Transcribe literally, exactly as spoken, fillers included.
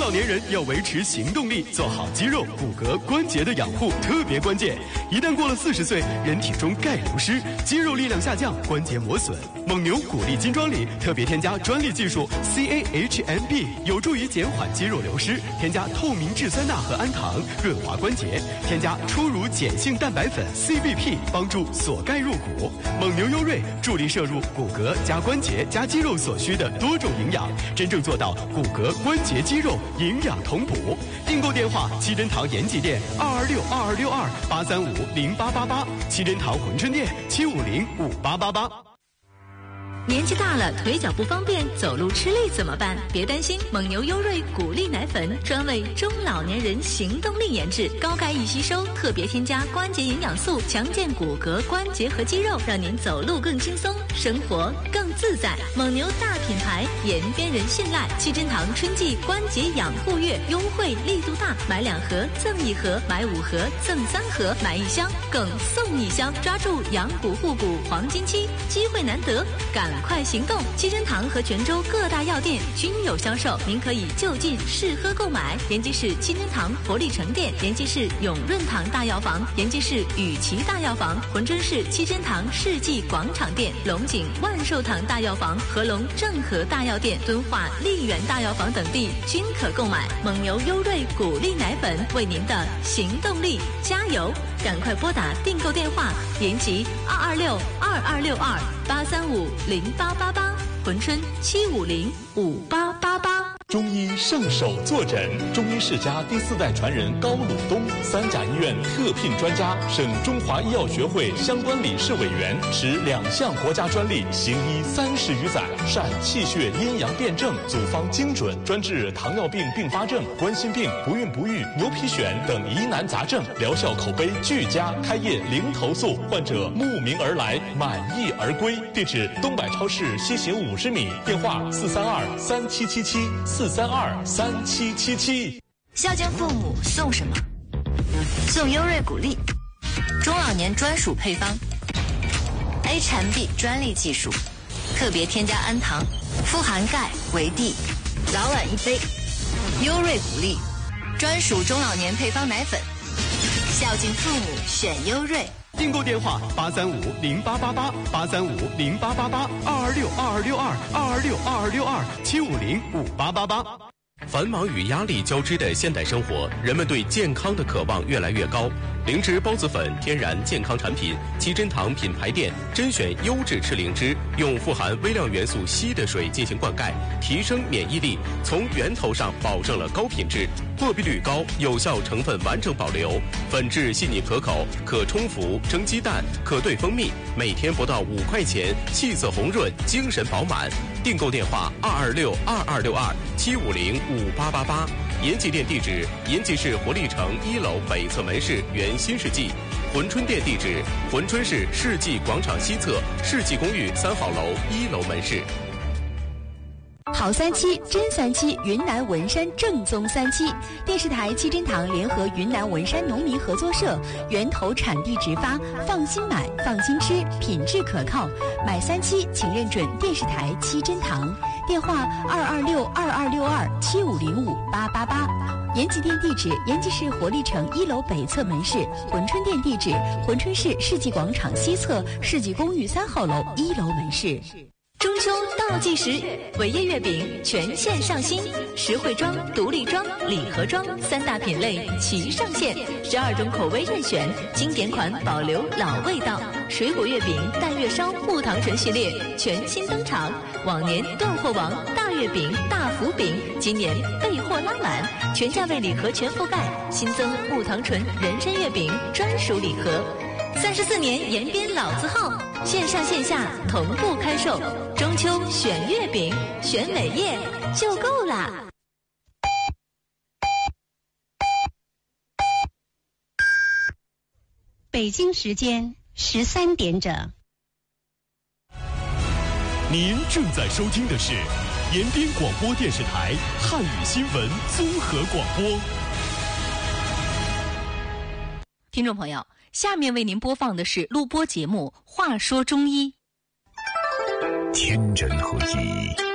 老年人要维持行动力，做好肌肉、骨骼、关节的养护特别关键。一旦过了四十岁，人体中钙流失，肌肉力量下降，关节磨损。蒙牛骨力金装里特别添加专利技术 C A H M B， 有助于减缓肌肉流失。添加透明质酸钠和氨糖，润滑关节。添加初乳碱性蛋白粉 C B P， 帮助锁钙入骨。蒙牛优瑞助力摄入骨骼加关节加肌肉所需的多种营养，真正做到骨骼、关节、肌肉营养同补。订购电话：七珍堂延吉店二二六二二六二八三五零八八八，七珍堂珲春店七五零五八八八。 年纪大了，腿脚不方便，走路吃力怎么办？别担心，蒙牛优瑞骨力奶粉专为中老年人行动力研制，高钙易吸收，特别添加关节营养素，强健骨骼、关节和肌肉，让您走路更轻松，生活更自在。蒙牛大品牌，延边人信赖。七珍堂春季关节养护月优惠力度大，买两盒赠一盒，买五盒赠三盒，买一箱更送一箱，抓住养骨护骨黄金期，机会难得，赶快行动！七珍堂和泉州各大药店均有销售，您可以就近试喝购买。延吉市七珍堂活力城店、延吉市永润堂大药房、延吉市雨琦大药房、珲春市七珍堂世纪广场店、龙井万寿堂大药房、合龙正和大药店、敦化丽园大药房等地均可购买。蒙牛优瑞骨力奶粉，为您的行动力加油！赶快拨打订购电话：延吉二二六二二六二八三五零八八八，珲春七五零五八八八。 中医上手坐诊，中医世家第四代传人高鲁东，三甲医院特聘专家，省中华医药学会相关理事委员，持两项国家专利，行医三十余载，善气血阴阳辩证，组方精准，专治糖尿病并发症、冠心病、不孕不育、牛皮癣等疑难杂症，疗效口碑俱佳，开业零投诉，患者慕名而来，满意而归。地址：东百超市西行五十米，电话：四三二三七七七四三二三七七七。 孝敬父母送什么？送优瑞骨力，中老年专属配方 ，H M B 专利技术，特别添加氨糖，富含钙为地，老晚一杯。优瑞骨力，专属中老年配方奶粉，孝敬父母选优瑞。 订购电话：八三五零八八八八三五零八八八二二六二二六二二二六二二六二七五零五八八八。 繁忙与压力交织的现代生活，人们对健康的渴望越来越高。灵芝孢子粉天然健康产品，七珍堂品牌店甄选优质赤灵芝，用富含微量元素硒的水进行灌溉，提升免疫力，从源头上保证了高品质，过滤率高，有效成分完整保留，粉质细腻可口，可冲服蒸鸡蛋，可兑蜂蜜，每天不到五块钱，气色红润，精神饱满。订购电话：二二六二二六二七五零五八八八。延吉店地址：延吉市活力城一楼北侧门市原新世纪。珲春店地址：珲春市世纪广场西侧世纪公寓三号楼一楼门市。 好三七真三七，云南文山正宗三七。电视台七珍堂联合云南文山农民合作社，源头产地直发，放心买，放心吃，品质可靠。买三七请认准电视台七珍堂，电话二二六二二六二七五零五八八八。延吉店地址：延吉市活力城一楼北侧门市。珲春店地址：珲春市世纪广场西侧世纪公寓三号楼一楼门市。 中秋倒计时，伟业月饼全线上新，实惠装、独立装、礼盒装三大品类齐上线，十二种口味任选，经典款保留老味道。水果月饼、淡月烧、木糖醇系列全新登场，往年断货王大月饼、大福饼，今年备货拉满，全价位礼盒全覆盖，新增木糖醇人参月饼专属礼盒。三十四年延边老字号，线上线下同步开售。中秋选月饼，选伟业就够啦。 北京时间十三点整。 您正在收听的是延边广播电视台汉语新闻综合广播。 听众朋友，下面为您播放的是录播节目《话说中医》。 天人合一。